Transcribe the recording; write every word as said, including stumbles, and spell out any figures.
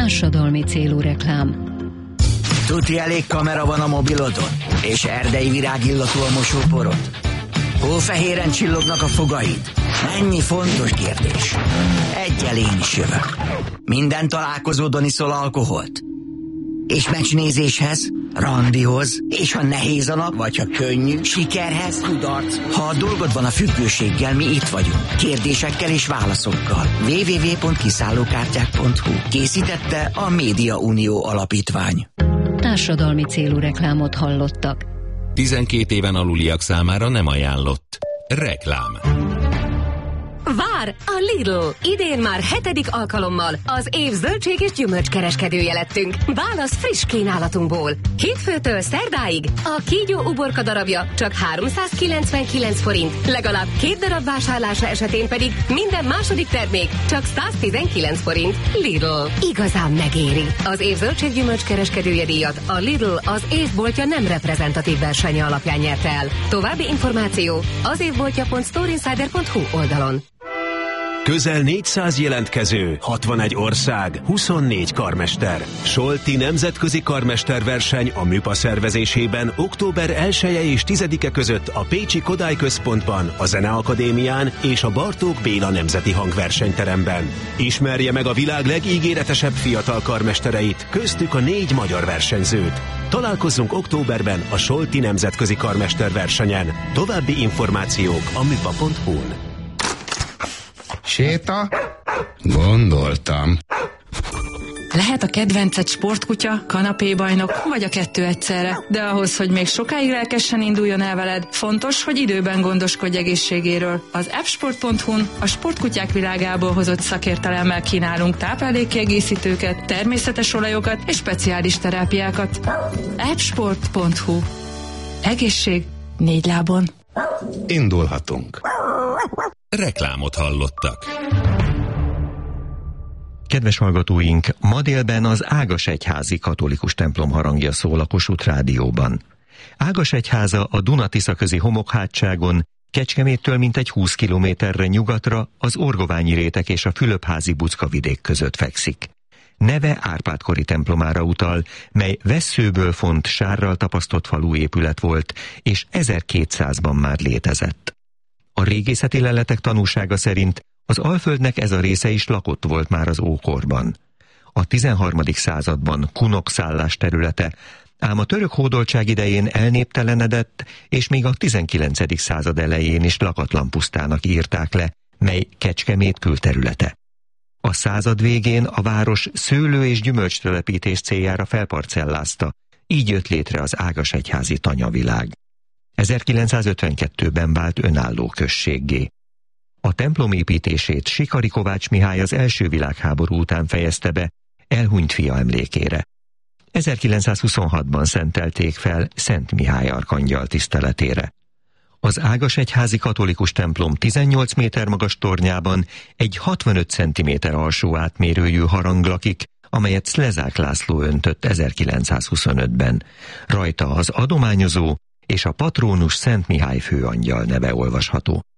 Társadalmi célú reklám. Tuti elég kamera van a mobilodon? És erdei virágillatú a mosóporod? Hófehéren csillognak a fogaid? Ennyi fontos kérdés. Egyel én is jövök. Minden találkozódon iszol alkoholt? És meccsnézéshez, randihoz, és ha nehéz a nap, vagy ha könnyű, sikerhez, kudarc. Ha a dolgod van a függőséggel, mi itt vagyunk. Kérdésekkel és válaszokkal. double-u double-u double-u pont kiszállókártyák pont hu. Készítette a Média Unió Alapítvány. Társadalmi célú reklámot hallottak. tizenkét éven aluliak számára nem ajánlott. Reklám. Vár! A Lidl! Idén már hetedik alkalommal az év zöldség és gyümölcskereskedője lettünk. Válasz friss kínálatunkból. Hétfőtől szerdáig a kígyó uborka darabja csak háromszázkilencvenkilenc forint, legalább két darab vásárlása esetén pedig minden második termék csak száztizenkilenc forint. Lidl. Igazán megéri. Az év zöldség gyümölcskereskedője díjat a Lidl az évboltja nem reprezentatív versenye alapján nyerte el. További információ az évboltja pont storeinsider pont hu oldalon. Közel négyszáz jelentkező, hatvanegy ország, huszonnégy karmester. Solti nemzetközi karmesterverseny a MÜPA szervezésében október elseje és tizedike között a Pécsi Kodály Központban, a Zeneakadémián és a Bartók Béla Nemzeti Hangversenyteremben. Ismerje meg a világ legígéretesebb fiatal karmestereit, köztük a négy magyar versenyzőt. Találkozzunk októberben a Solti nemzetközi karmesterversenyen. További információk a müpa pont hu-n. Séta? Gondoltam. Lehet a kedvenced sportkutya, kanapébajnok, vagy a kettő egyszerre. De ahhoz, hogy még sokáig lelkesen induljon el veled, fontos, hogy időben gondoskodj egészségéről. Az appsport pont hu-n a sportkutyák világából hozott szakértelemmel kínálunk táplálékkiegészítőket, természetes olajokat és speciális terápiákat. appsport pont hu. Egészség négy lábon. Indulhatunk. Reklámot hallottak. Kedves hallgatóink, ma délben az Ágasegyházi katolikus templom harangja szól a Kossuth Rádióban. Ágasegyháza a Duna-Tisza-közi homokhátságon, Kecskeméttől mintegy húsz kilométerre nyugatra, az Orgoványi rétek és a Fülöpházi Buckavidék között fekszik. Neve Árpád-kori templomára utal, mely vesszőből font sárral tapasztott falu épület volt, és ezerkétszázban már létezett. A régészeti leletek tanúsága szerint az Alföldnek ez a része is lakott volt már az ókorban. A tizenharmadik században kunok szállás területe, ám a török hódoltság idején elnéptelenedett, és még a tizenkilencedik század elején is lakatlan pusztának írták le, mely Kecskemét külterülete. A század végén a város szőlő- és gyümölcstelepítés céljára felparcellázta, így jött létre az Ágasegyházi tanyavilág. ezerkilencszázötvenkettőben vált önálló községgé. A templom építését Sikari Kovács Mihály az első világháború után fejezte be, elhunyt fia emlékére. ezerkilencszázhuszonhatban szentelték fel Szent Mihály arkangyal tiszteletére. Az Ágasegyházi katolikus templom tizennyolc méter magas tornyában egy hatvanöt centiméter alsó átmérőjű harang lakik, amelyet Szlezák László öntött ezerkilencszázhuszonötben. Rajta az adományozó és a patrónus Szent Mihály főangyal neve olvasható.